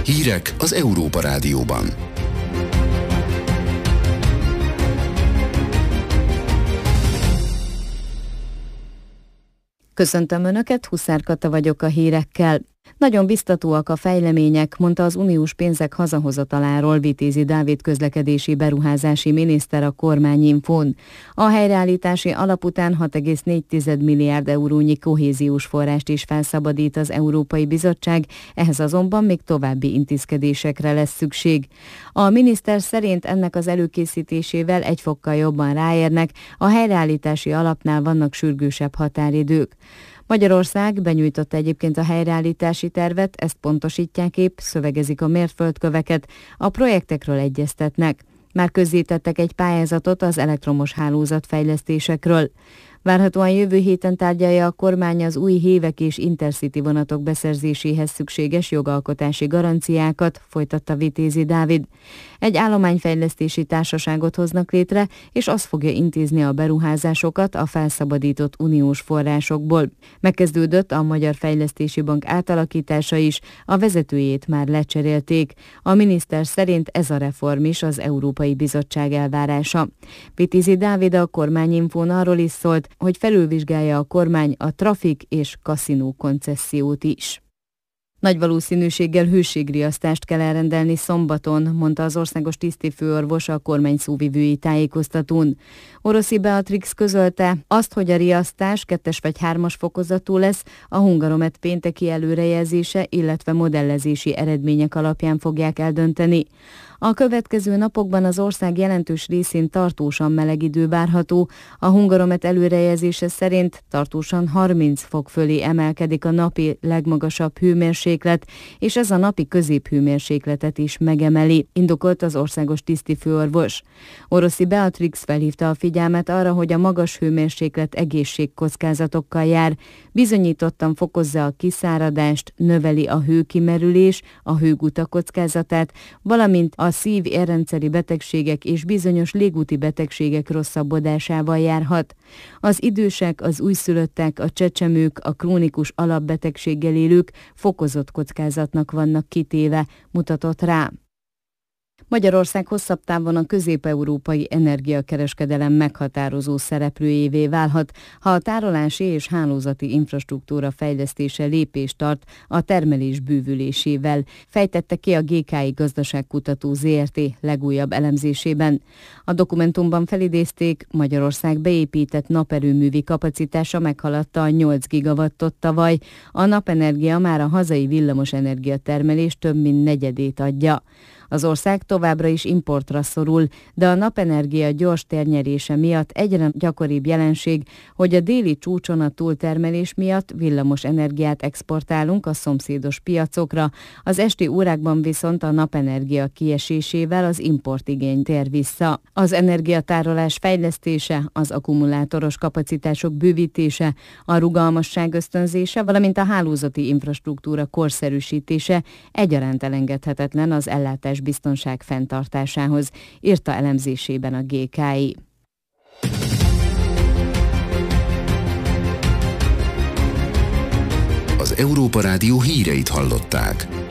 Hírek az Európa Rádióban. Köszöntöm Önöket, Huszár Kata vagyok a hírekkel. Nagyon biztatóak a fejlemények, mondta az uniós pénzek hazahozataláról Vitézi Dávid közlekedési beruházási miniszter a Kormányinfón. A helyreállítási alap után 6,4 milliárd eurónyi kohéziós forrást is felszabadít az Európai Bizottság, ehhez azonban még további intézkedésekre lesz szükség. A miniszter szerint ennek az előkészítésével egy fokkal jobban ráérnek, a helyreállítási alapnál vannak sürgősebb határidők. Magyarország benyújtotta egyébként a helyreállítási tervet, ezt pontosítják épp, szövegezik a mérföldköveket, a projektekről egyeztetnek. Már közzétettek egy pályázatot az elektromos hálózat fejlesztésekről. Várhatóan jövő héten tárgyalja a kormány az új hévek és intercity vonatok beszerzéséhez szükséges jogalkotási garanciákat, folytatta Vitézi Dávid. Egy állományfejlesztési társaságot hoznak létre, és az fogja intézni a beruházásokat a felszabadított uniós forrásokból. Megkezdődött a Magyar Fejlesztési Bank átalakítása is, a vezetőjét már lecserélték. A miniszter szerint ez a reform is az Európai Bizottság elvárása. Vitézi Dávid a Kormányinfón arról is szólt, hogy felülvizsgálja a kormány a trafik és kaszinó koncessziót is. Nagy valószínűséggel hőségriasztást kell elrendelni szombaton, mondta az országos tisztifőorvos a kormány szóvivői tájékoztatón. Oroszi Beatrix közölte azt, hogy a riasztás 2. vagy 3. fokozatú lesz, a Hungaromet pénteki előrejelzése, illetve modellezési eredmények alapján fogják eldönteni. A következő napokban az ország jelentős részén tartósan meleg idő várható. A Hungaromet előrejelzése szerint tartósan 30 fok fölé emelkedik a napi legmagasabb hőmérséklet, és ez a napi középhőmérsékletet is megemeli, indokolt az országos tisztifőorvos. Oroszi Beatrix felhívta a figyelmet arra, hogy a magas hőmérséklet egészségkockázatokkal jár, bizonyítottan fokozza a kiszáradást, növeli a hőkimerülés, a hőguta kockázatát, valamint a szív-érrendszeri betegségek és bizonyos légúti betegségek rosszabbodásával járhat. Az idősek, az újszülöttek, a csecsemők, a krónikus alapbetegséggel élők fokozott kockázatnak vannak kitéve, mutatott rá. Magyarország hosszabb távon a közép-európai energiakereskedelem meghatározó szereplőjévé válhat, ha a tárolási és hálózati infrastruktúra fejlesztése lépést tart a termelés bővülésével, fejtette ki a GKI Gazdaságkutató Zrt. Legújabb elemzésében. A dokumentumban felidézték, Magyarország beépített naperőművi kapacitása meghaladta a 8 gigawattot tavaly, a napenergia már a hazai villamosenergia termelés több mint negyedét adja. Az ország továbbra is importra szorul, de a napenergia gyors térnyerése miatt egyre gyakoribb jelenség, hogy a déli csúcson a túltermelés miatt villamos energiát exportálunk a szomszédos piacokra, az esti órákban viszont a napenergia kiesésével az importigény tér vissza. Az energiatárolás fejlesztése, az akkumulátoros kapacitások bővítése, a rugalmasság ösztönzése, valamint a hálózati infrastruktúra korszerűsítése egyaránt elengedhetetlen az ellátás biztonság fenntartásához, írta elemzésében a GKI. Az Európa Rádió híreit hallották.